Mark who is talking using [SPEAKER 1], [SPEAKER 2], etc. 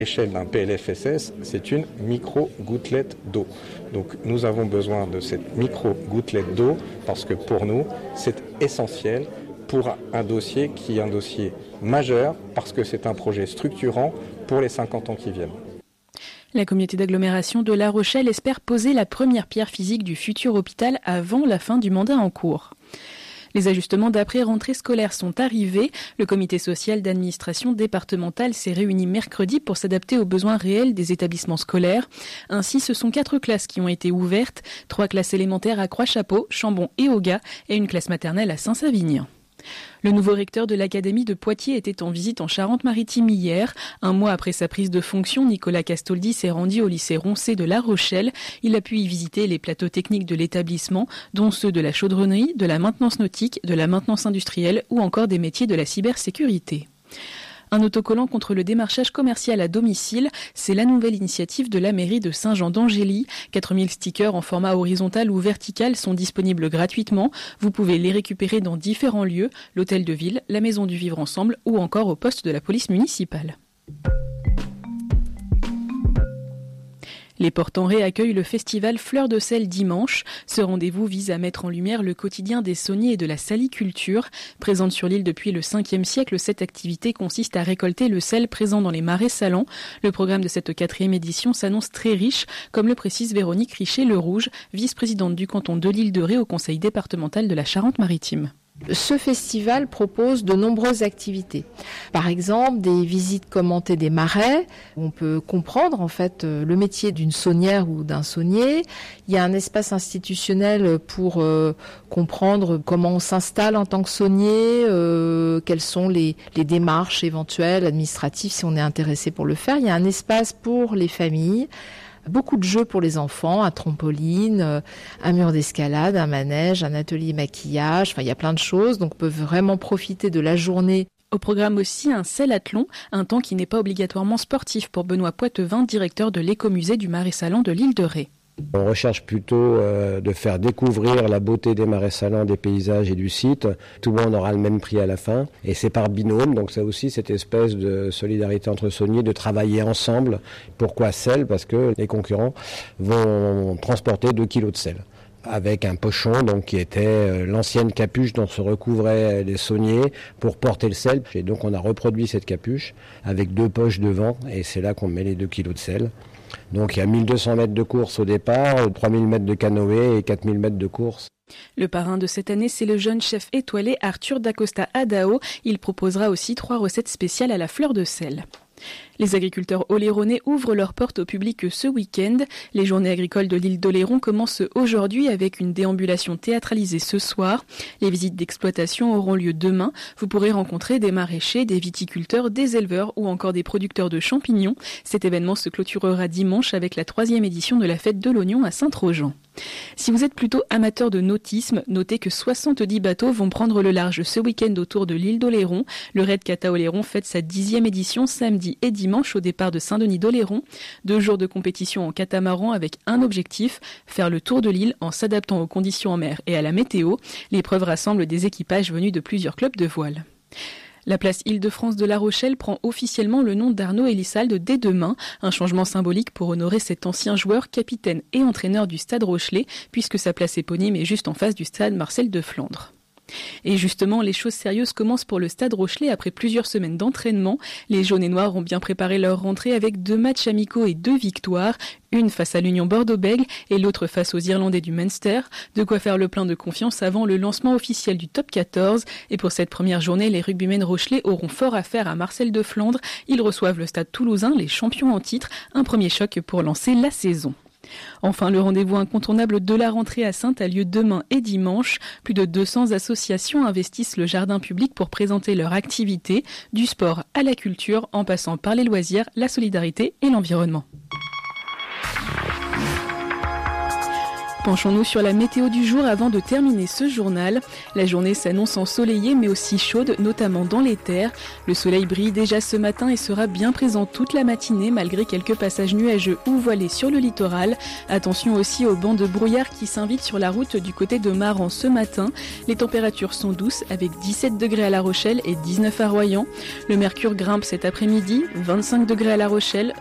[SPEAKER 1] L'échelle d'un PLFSS, c'est une micro-gouttelette d'eau. Donc nous avons besoin de cette micro-gouttelette d'eau parce que pour nous, c'est essentiel pour un dossier qui est un dossier majeur parce que c'est un projet structurant pour les 50 ans qui viennent.
[SPEAKER 2] La communauté d'agglomération de La Rochelle espère poser la première pierre physique du futur hôpital avant la fin du mandat en cours. Les ajustements d'après-rentrée scolaire sont arrivés. Le comité social d'administration départementale s'est réuni mercredi pour s'adapter aux besoins réels des établissements scolaires. Ainsi, ce sont 4 classes qui ont été ouvertes, 3 classes élémentaires à Croix-Chapeau, Chambon et Auga et une classe maternelle à Saint-Savinien. Le nouveau recteur de l'Académie de Poitiers était en visite en Charente-Maritime hier. Un mois après sa prise de fonction, Nicolas Castoldi s'est rendu au lycée Roncé de La Rochelle. Il a pu y visiter les plateaux techniques de l'établissement, dont ceux de la chaudronnerie, de la maintenance nautique, de la maintenance industrielle ou encore des métiers de la cybersécurité. Un autocollant contre le démarchage commercial à domicile, c'est la nouvelle initiative de la mairie de Saint-Jean-d'Angély. 4000 stickers en format horizontal ou vertical sont disponibles gratuitement. Vous pouvez les récupérer dans différents lieux, l'hôtel de ville, la maison du vivre ensemble ou encore au poste de la police municipale. Les Portenrais accueillent le festival Fleurs de Sel dimanche. Ce rendez-vous vise à mettre en lumière le quotidien des sauniers et de la saliculture. Présente sur l'île depuis le 5e siècle, cette activité consiste à récolter le sel présent dans les marais salants. Le programme de cette 4e édition s'annonce très riche, comme le précise Véronique Richer-Le Rouge, vice-présidente du canton de l'Île de Ré au conseil départemental de la Charente-Maritime.
[SPEAKER 3] Ce festival propose de nombreuses activités. Par exemple, des visites commentées des marais, où on peut comprendre en fait le métier d'une saunière ou d'un saunier. Il y a un espace institutionnel pour comprendre comment on s'installe en tant que saunier, quelles sont les démarches éventuelles administratives si on est intéressé pour le faire. Il y a un espace pour les familles. Beaucoup de jeux pour les enfants, un trampoline, un mur d'escalade, un manège, un atelier maquillage, il y a plein de choses, donc on peut vraiment profiter de la journée.
[SPEAKER 2] Au programme aussi un sellathlon, un temps qui n'est pas obligatoirement sportif pour Benoît Poitevin, directeur de l'écomusée du Marais Salants de l'Île de Ré.
[SPEAKER 4] On recherche plutôt de faire découvrir la beauté des marais salants, des paysages et du site. Tout le monde aura le même prix à la fin et c'est par binôme, donc ça aussi cette espèce de solidarité entre sauniers, de travailler ensemble. Pourquoi sel ? Parce que les concurrents vont transporter 2 kilos de sel avec un pochon donc qui était l'ancienne capuche dont se recouvraient les sauniers pour porter le sel. Et donc on a reproduit cette capuche avec 2 poches devant et c'est là qu'on met les 2 kilos de sel. Donc il y a 1200 mètres de course au départ, 3000 mètres de canoë et 4000 mètres de course.
[SPEAKER 2] Le parrain de cette année, c'est le jeune chef étoilé Arthur Dacosta Adao. Il proposera aussi 3 recettes spéciales à la fleur de sel. Les agriculteurs oléronais ouvrent leurs portes au public ce week-end. Les journées agricoles de l'île d'Oléron commencent aujourd'hui avec une déambulation théâtralisée ce soir. Les visites d'exploitation auront lieu demain. Vous pourrez rencontrer des maraîchers, des viticulteurs, des éleveurs ou encore des producteurs de champignons. Cet événement se clôturera dimanche avec la 3e édition de la fête de l'oignon à Saint-Trojan. Si vous êtes plutôt amateur de nautisme, notez que 70 bateaux vont prendre le large ce week-end autour de l'île d'Oléron. Le Raid Cata Oléron fête sa 10e édition samedi et dimanche au départ de Saint-Denis d'Oléron. 2 jours de compétition en catamaran avec un objectif, faire le tour de l'île en s'adaptant aux conditions en mer et à la météo. L'épreuve rassemble des équipages venus de plusieurs clubs de voile. La place Île-de-France de La Rochelle prend officiellement le nom d'Arnaud Elissalde dès demain, un changement symbolique pour honorer cet ancien joueur, capitaine et entraîneur du Stade Rochelais, puisque sa place éponyme est juste en face du stade Marcel de Flandre. Et justement, les choses sérieuses commencent pour le Stade Rochelais après plusieurs semaines d'entraînement. Les jaunes et noirs ont bien préparé leur rentrée avec 2 matchs amicaux et 2 victoires, une face à l'Union Bordeaux-Bègles et l'autre face aux Irlandais du Munster. De quoi faire le plein de confiance avant le lancement officiel du Top 14. Et pour cette première journée, les rugbymen rochelais auront fort à faire à Marcel de Flandre. Ils reçoivent le Stade Toulousain, les champions en titre, un premier choc pour lancer la saison. Enfin, le rendez-vous incontournable de la rentrée à Saintes a lieu demain et dimanche. Plus de 200 associations investissent le jardin public pour présenter leur activité, du sport à la culture, en passant par les loisirs, la solidarité et l'environnement. Penchons-nous sur la météo du jour avant de terminer ce journal. La journée s'annonce ensoleillée mais aussi chaude, notamment dans les terres. Le soleil brille déjà ce matin et sera bien présent toute la matinée malgré quelques passages nuageux ou voilés sur le littoral. Attention aussi aux bancs de brouillard qui s'invitent sur la route du côté de Maran ce matin. Les températures sont douces avec 17 degrés à La Rochelle et 19 à Royan. Le mercure grimpe cet après-midi, 25 degrés à La Rochelle,